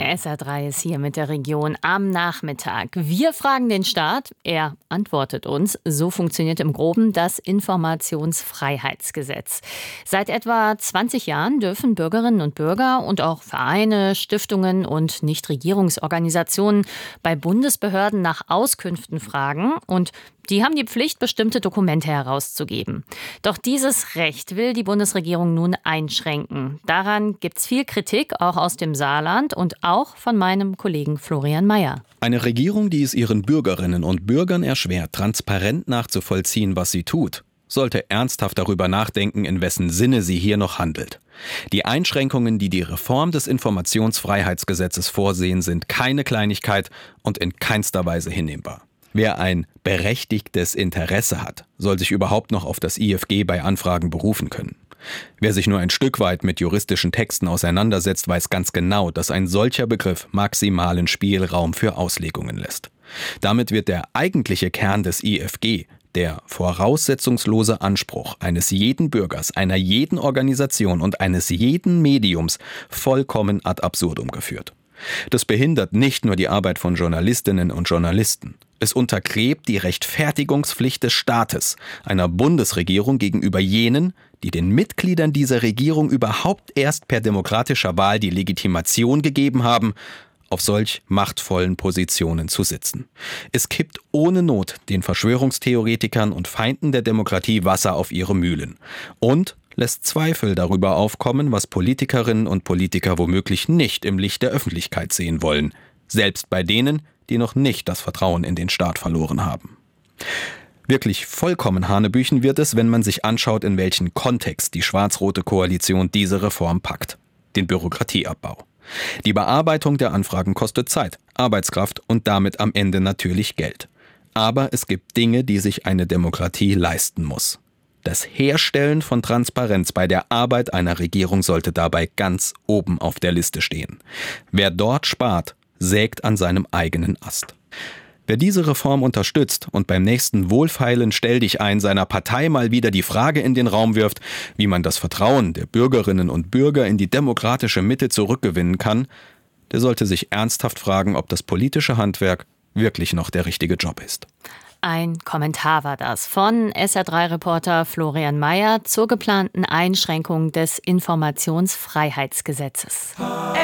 SR3 ist hier mit der Region am Nachmittag. Wir fragen den Staat, er antwortet uns. So funktioniert im Groben das Informationsfreiheitsgesetz. Seit etwa 20 Jahren dürfen Bürgerinnen und Bürger und auch Vereine, Stiftungen und Nichtregierungsorganisationen bei Bundesbehörden nach Auskünften fragen und die haben die Pflicht, bestimmte Dokumente herauszugeben. Doch dieses Recht will die Bundesregierung nun einschränken. Daran gibt es viel Kritik, auch aus dem Saarland und auch von meinem Kollegen Florian Mayer. Eine Regierung, die es ihren Bürgerinnen und Bürgern erschwert, transparent nachzuvollziehen, was sie tut, sollte ernsthaft darüber nachdenken, in wessen Sinne sie hier noch handelt. Die Einschränkungen, die die Reform des Informationsfreiheitsgesetzes vorsehen, sind keine Kleinigkeit und in keinster Weise hinnehmbar. Wer ein berechtigtes Interesse hat, soll sich überhaupt noch auf das IFG bei Anfragen berufen können. Wer sich nur ein Stück weit mit juristischen Texten auseinandersetzt, weiß ganz genau, dass ein solcher Begriff maximalen Spielraum für Auslegungen lässt. Damit wird der eigentliche Kern des IFG, der voraussetzungslose Anspruch eines jeden Bürgers, einer jeden Organisation und eines jeden Mediums, vollkommen ad absurdum geführt. Das behindert nicht nur die Arbeit von Journalistinnen und Journalisten. Es untergräbt die Rechtfertigungspflicht des Staates, einer Bundesregierung gegenüber jenen, die den Mitgliedern dieser Regierung überhaupt erst per demokratischer Wahl die Legitimation gegeben haben, auf solch machtvollen Positionen zu sitzen. Es kippt ohne Not den Verschwörungstheoretikern und Feinden der Demokratie Wasser auf ihre Mühlen und lässt Zweifel darüber aufkommen, was Politikerinnen und Politiker womöglich nicht im Licht der Öffentlichkeit sehen wollen, selbst bei denen, die noch nicht das Vertrauen in den Staat verloren haben. Wirklich vollkommen hanebüchen wird es, wenn man sich anschaut, in welchen Kontext die schwarz-rote Koalition diese Reform packt: den Bürokratieabbau. Die Bearbeitung der Anfragen kostet Zeit, Arbeitskraft und damit am Ende natürlich Geld. Aber es gibt Dinge, die sich eine Demokratie leisten muss. Das Herstellen von Transparenz bei der Arbeit einer Regierung sollte dabei ganz oben auf der Liste stehen. Wer dort spart, sägt an seinem eigenen Ast. Wer diese Reform unterstützt und beim nächsten wohlfeilen Stelldichein seiner Partei mal wieder die Frage in den Raum wirft, wie man das Vertrauen der Bürgerinnen und Bürger in die demokratische Mitte zurückgewinnen kann, der sollte sich ernsthaft fragen, ob das politische Handwerk wirklich noch der richtige Job ist. Ein Kommentar war das von SR3-Reporter Florian Mayer zur geplanten Einschränkung des Informationsfreiheitsgesetzes.